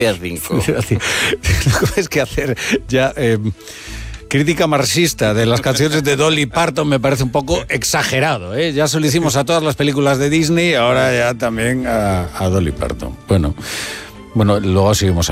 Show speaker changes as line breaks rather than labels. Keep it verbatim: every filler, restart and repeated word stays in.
cinco.
Es que hacer ya eh, crítica marxista de las canciones de Dolly Parton me parece un poco exagerado, ¿eh? Ya se lo hicimos a todas las películas de Disney, ahora ya también a, a Dolly Parton. Bueno, bueno, luego seguimos